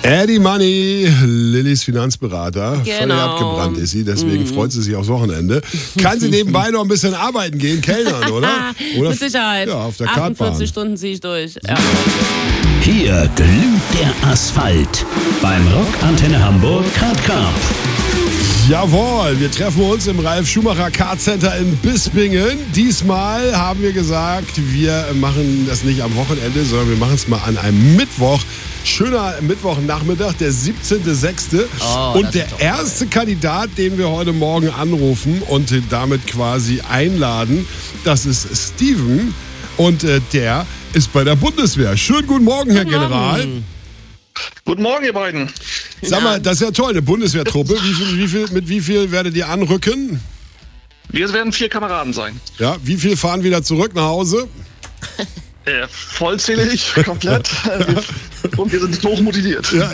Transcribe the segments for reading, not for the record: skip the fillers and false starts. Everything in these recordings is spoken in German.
Eddie Money, Lillys Finanzberater. Genau. Völlig abgebrannt ist sie, deswegen freut sie sich aufs Wochenende. Kann sie nebenbei noch ein bisschen arbeiten gehen, kellnern, oder? Mit Sicherheit. Ja, auf der Kartbahn. 48 Stunden ziehe ich durch. Ja. Hier glüht der Asphalt beim Rock Antenne Hamburg Kart Cup. Jawohl, wir treffen uns im Ralf Schumacher Kart Center in Bispingen. Diesmal haben wir gesagt, wir machen das nicht am Wochenende, sondern wir machen es mal an einem Mittwoch. Schöner Mittwochnachmittag, der 17.06. Und der erste Kandidat, den wir heute Morgen anrufen und damit quasi einladen, das ist Steven. Und der ist bei der Bundeswehr. Schönen guten Morgen, Herr General. Guten Morgen, ihr beiden. Sag mal, das ist ja toll, eine Bundeswehrtruppe. Mit wie viel werdet ihr anrücken? Wir werden 4 Kameraden sein. Ja, wie viel fahren wieder zurück nach Hause? Vollzählig, komplett. Und wir sind hochmotiviert. Ja,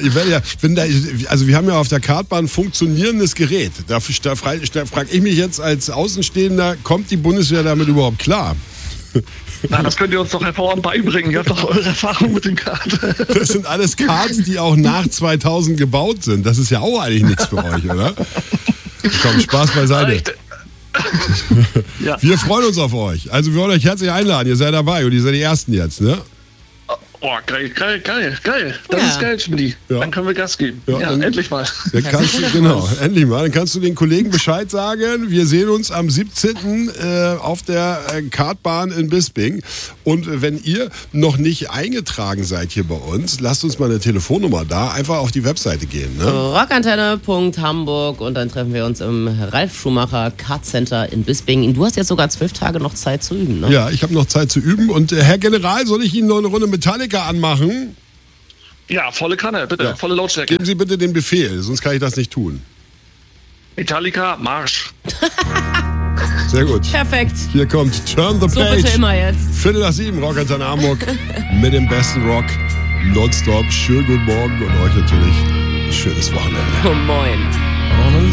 wir haben ja auf der Kartbahn ein funktionierendes Gerät. Da frage ich mich jetzt als Außenstehender, kommt die Bundeswehr damit überhaupt klar? Na, das könnt ihr uns doch hervorragend beibringen. Ihr habt doch eure Erfahrung mit dem Kart. Das sind alles Karts, die auch nach 2000 gebaut sind. Das ist ja auch eigentlich nichts für euch, oder? Komm, Spaß beiseite. Ja. Wir freuen uns auf euch. Also wir wollen euch herzlich einladen. Ihr seid dabei und ihr seid die Ersten jetzt, ne? Oh, geil. Das ist geil, Schmidti. Ja. Dann können wir Gas geben. Ja, Endlich mal. Dann kannst du, genau, endlich mal. Dann kannst du den Kollegen Bescheid sagen. Wir sehen uns am 17. Auf der Kartbahn in Bisping. Und wenn ihr noch nicht eingetragen seid hier bei uns, lasst uns mal eine Telefonnummer da. Einfach auf die Webseite gehen. Ne? Rockantenne.hamburg und dann treffen wir uns im Ralf Schumacher Kart Center in Bisping. Du hast jetzt sogar 12 Tage noch Zeit zu üben, ne? Ja, ich habe noch Zeit zu üben. Und Herr General, soll ich Ihnen noch eine Runde Metallica anmachen? Ja, volle Kanne, bitte. Ja. Volle Lautstärke. Geben Sie bitte den Befehl, sonst kann ich das nicht tun. Metallica, Marsch. Sehr gut. Perfekt. Hier kommt Turn the So Page. bitte immer jetzt. 6:45, Rock Antenne Hamburg mit dem besten Rock. Nonstop. Schönen guten Morgen und euch natürlich ein schönes Wochenende. Oh, moin.